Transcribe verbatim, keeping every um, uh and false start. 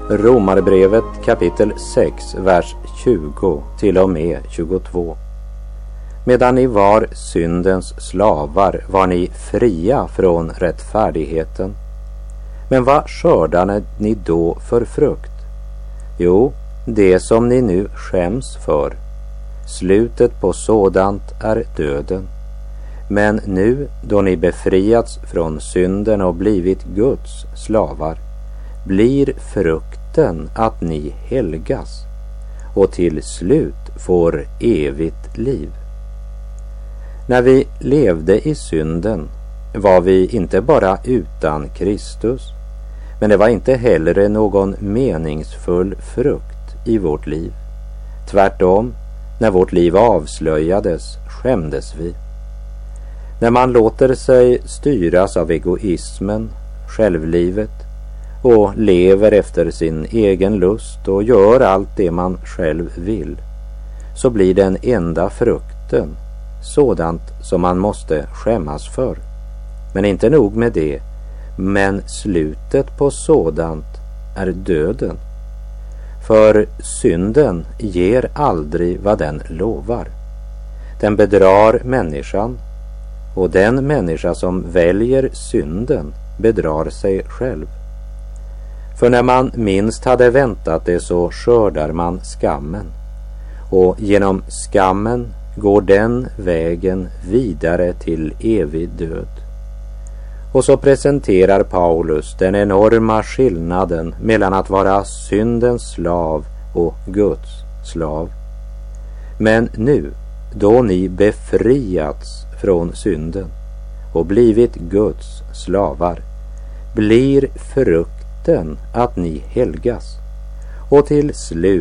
Romarbrevet kapitel sex, vers tjugo till och med tjugotvå. Medan ni var syndens slavar var ni fria från rättfärdigheten. Men vad skördade ni då för frukt? Jo, det som ni nu skäms för. Slutet på sådant är döden. Men nu då ni befriats från synden och blivit Guds slavar, blir frukten att ni helgas och till slut får evigt liv. När vi levde i synden var vi inte bara utan Kristus, men det var inte heller någon meningsfull frukt i vårt liv. Tvärtom, när vårt liv avslöjades skämdes vi. När man låter sig styras av egoismen, självlivet, och lever efter sin egen lust och gör allt det man själv vill, så blir den enda frukten sådant som man måste skämmas för. Men inte nog med det, men slutet på sådant är döden. För synden ger aldrig vad den lovar. Den bedrar människan, och den människa som väljer synden bedrar sig själv. För när man minst hade väntat det så skördar man skammen, och genom skammen går den vägen vidare till evig död. Och så presenterar Paulus den enorma skillnaden mellan att vara syndens slav och Guds slav. Men nu, då ni befriats från synden och blivit Guds slavar, blir frukten att ni helgas och till slut